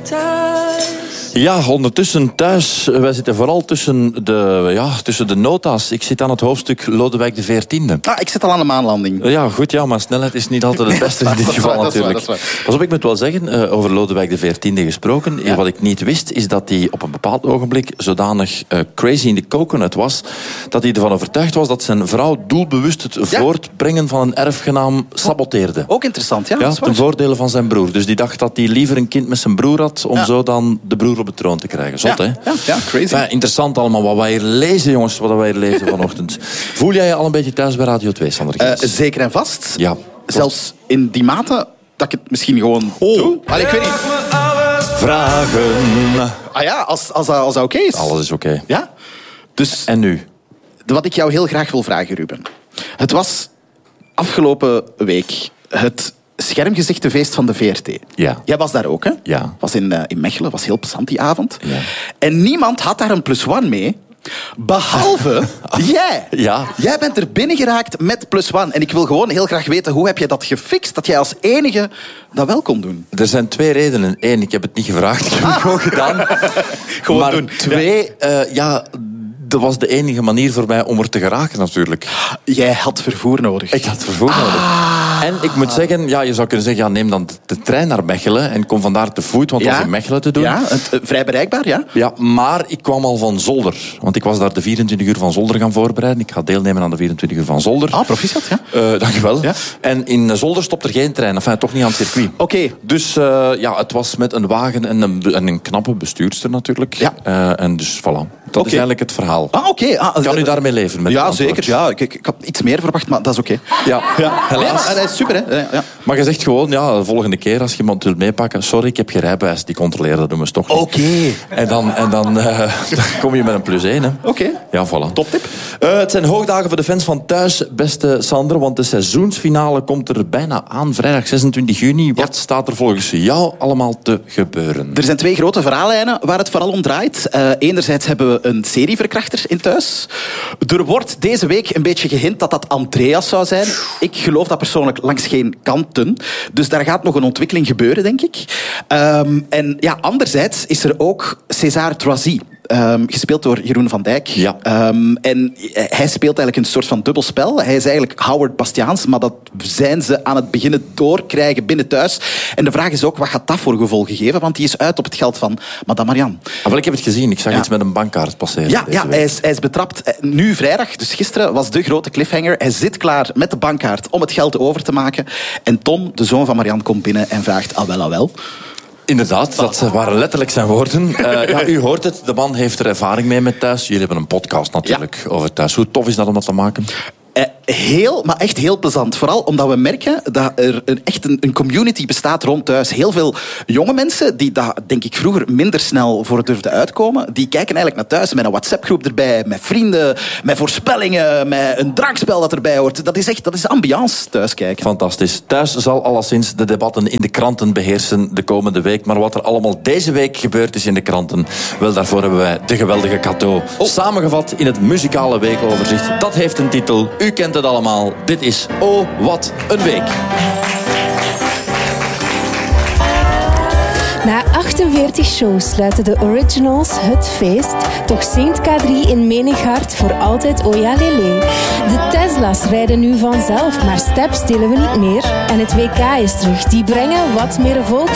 Ja, ondertussen thuis. Wij zitten vooral tussen de nota's. Ik zit aan het hoofdstuk Lodewijk XIV. Ik zit al aan de maanlanding. Ja, goed, ja, maar snelheid is niet altijd het beste in dit geval natuurlijk. Pas op, ik moet wel zeggen, over Lodewijk XIV gesproken. Ja. Wat ik niet wist, is dat hij op een bepaald ogenblik zodanig crazy in de coconut was, dat hij ervan overtuigd was dat zijn vrouw doelbewust het voortbrengen van een erfgenaam saboteerde. Ook interessant, ja. Ja, ten voordele van zijn broer. Dus die dacht dat hij liever een kind met zijn broer had, om zo dan de broer op de troon te krijgen. Zot, hè? Ja, crazy. Interessant allemaal wat wij hier lezen, jongens, wat wij hier lezen vanochtend. Voel jij je al een beetje thuis bij Radio 2, Sander Geens? Zeker en vast. Ja. Zelfs in die mate dat ik het misschien gewoon doe. Allee, ik weet niet. Vragen. Als dat oké is. Alles is oké. Ja? Dus en nu? Wat ik jou heel graag wil vragen, Ruben. Het was afgelopen week het schermgezichtenfeest van de VRT. Ja. Jij was daar ook, hè? Ja. Was in Mechelen, was heel plezant die avond. Ja. En niemand had daar een +1 mee, behalve jij. Ja. Jij bent er binnen geraakt met +1. En ik wil gewoon heel graag weten, hoe heb je dat gefixt, dat jij als enige dat wel kon doen? Er zijn 2 redenen. 1, ik heb het niet gevraagd. Ik heb het gewoon gedaan. Gewoon maar doen. 2, dat was de enige manier voor mij om er te geraken, natuurlijk. Jij had vervoer nodig. Ik had vervoer nodig. En ik moet zeggen, je zou kunnen zeggen, neem dan de trein naar Mechelen en kom vandaar te voet, want dat was in Mechelen te doen. Ja, vrij bereikbaar, ja. Ja, maar ik kwam al van Zolder. Want ik was daar de 24 uur van Zolder gaan voorbereiden. Ik ga deelnemen aan de 24 uur van Zolder. Proficiat, ja. Dankjewel. Ja. En in Zolder stopt er geen trein. Enfin, toch niet aan het circuit. Oké. Dus het was met een wagen en een knappe bestuurster natuurlijk. Ja. En dus voilà. Dat is eigenlijk het verhaal. Oké. Kan u daarmee leven? Met ja, zeker. Ja, ik had iets meer verwacht, maar dat is oké. Ja, helaas. Nee, dat is super, hè. Ja. Maar je zegt gewoon, de volgende keer als je iemand wilt meepakken, sorry, ik heb geen rijbewijs, die controleren, dat doen we toch niet. Oké. En dan kom je met een +1, hè. Oké. Ja, voilà. Toptip. Het zijn hoogdagen voor de fans van thuis, beste Sander, want de seizoensfinale komt er bijna aan, vrijdag 26 juni. Wat staat er volgens jou allemaal te gebeuren? Er zijn 2 grote verhaallijnen waar het vooral om draait. Enerzijds hebben we een serieverkrachter in thuis. Er wordt deze week een beetje gehint dat dat Andreas zou zijn. Ik geloof dat persoonlijk langs geen kanten. Dus daar gaat nog een ontwikkeling gebeuren, denk ik. Anderzijds is er ook César Troisi. Gespeeld door Jeroen van Dijk. Ja. En hij speelt eigenlijk een soort van dubbelspel. Hij is eigenlijk Howard Bastiaans, maar dat zijn ze aan het beginnen doorkrijgen binnen thuis. En de vraag is ook, wat gaat dat voor gevolgen geven? Want die is uit op het geld van Madame Marianne. Wel, ik heb het gezien. Ik zag iets met een bankkaart passeren. Ja, hij is betrapt. Nu vrijdag, dus gisteren, was de grote cliffhanger. Hij zit klaar met de bankkaart om het geld over te maken. En Tom, de zoon van Marianne, komt binnen en vraagt, ah wel. Inderdaad, dat waren letterlijk zijn woorden. U hoort het, de man heeft er ervaring mee met thuis. Jullie hebben een podcast natuurlijk over thuis. Hoe tof is dat om dat te maken? Maar echt heel plezant. Vooral omdat we merken dat er echt een community bestaat rond thuis. Heel veel jonge mensen die daar, denk ik, vroeger minder snel voor durfden uitkomen, die kijken eigenlijk naar thuis met een WhatsApp-groep erbij, met vrienden, met voorspellingen, met een drankspel dat erbij hoort. Dat is ambiance thuis kijken. Fantastisch. Thuis zal alleszins de debatten in de kranten beheersen de komende week. Maar wat er allemaal deze week gebeurd is in de kranten, wel, daarvoor hebben wij de geweldige cadeau. Samengevat in het muzikale weekoverzicht. Dat heeft een titel. U kent het allemaal. Dit is Oh, wat een week. Na 48 shows sluiten de Originals het feest. Toch zingt K3 in menig hart voor altijd Oja Lele. De Tesla's rijden nu vanzelf, maar steps stelen we niet meer. En het WK is terug. Die brengen wat meer volk